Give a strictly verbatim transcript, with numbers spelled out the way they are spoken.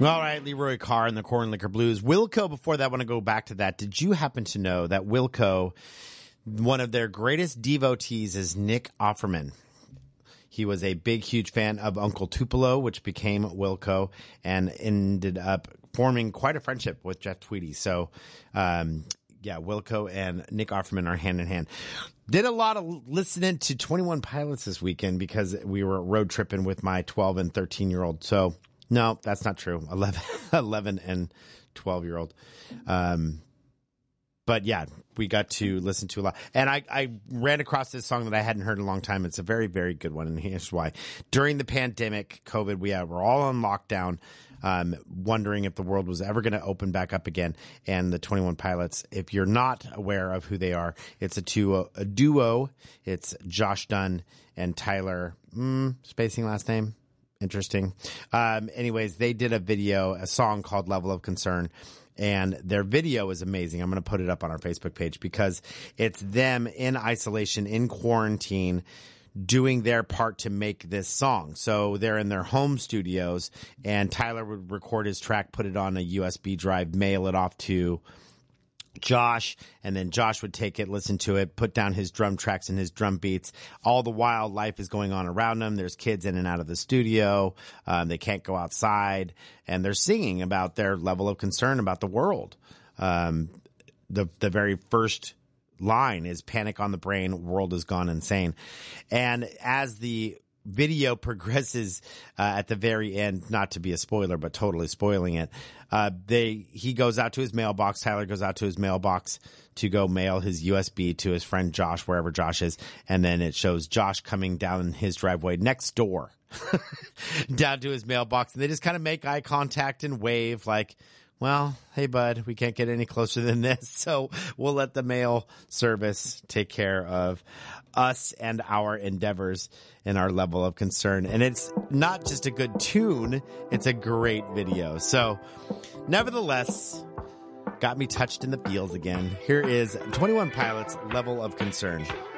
All right, Leroy Carr and the Corn Liquor Blues. Wilco, before that, I want to go back to that. Did you happen to know that Wilco, one of their greatest devotees is Nick Offerman? He was a big, huge fan of Uncle Tupelo, which became Wilco, and ended up forming quite a friendship with Jeff Tweedy. So, um, yeah, Wilco and Nick Offerman are hand in hand. Did a lot of listening to twenty-one Pilots this weekend because we were road tripping with my twelve and thirteen year old. So, no, that's not true. eleven, eleven and twelve year old. Um, But yeah, we got to listen to a lot. And I, I ran across this song that I hadn't heard in a long time. It's a very, very good one. And here's why. During the pandemic, COVID, we uh, were all on lockdown, um, wondering if the world was ever going to open back up again. And the twenty-one Pilots, if you're not aware of who they are, it's a, duo, a duo. It's Josh Dun and Tyler, mm, spacing last name. Interesting. Um, anyways, they did a video, a song called Level of Concern. And their video is amazing. I'm going to put it up on our Facebook page because it's them in isolation, in quarantine, doing their part to make this song. So they're in their home studios, and Tyler would record his track, put it on a U S B drive, mail it off to Josh, and then Josh would take it, listen to it, put down his drum tracks and his drum beats. All the while, life is going on around them. There's kids in and out of the studio. Um, they can't go outside, and they're singing about their level of concern about the world. Um, the the very first line is "Panic on the brain, world has gone insane," and as the video progresses uh, at the very end, not to be a spoiler, but totally spoiling it. Uh, they he goes out to his mailbox. Tyler goes out to his mailbox to go mail his U S B to his friend Josh, wherever Josh is, and then it shows Josh coming down his driveway next door, down to his mailbox, and they just kind of make eye contact and wave like, well, hey, bud, we can't get any closer than this, so we'll let the mail service take care of us and our endeavors and our level of concern. And it's not just a good tune, it's a great video. So, nevertheless, got me touched in the feels again. Here is twenty-one Pilots' Level of Concern.